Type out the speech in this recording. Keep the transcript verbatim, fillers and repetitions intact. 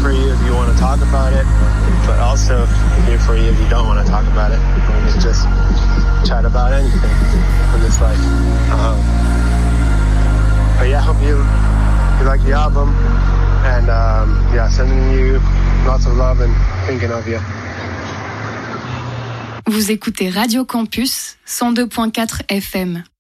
for you if you want to talk about it, but also here for you if you don't want to talk about it. We can just chat about anything in this life. Um, but yeah, I hope you, you like the album, and um, yeah, sending you lots of love and thinking of you. Vous écoutez Radio Campus cent deux point quatre F M.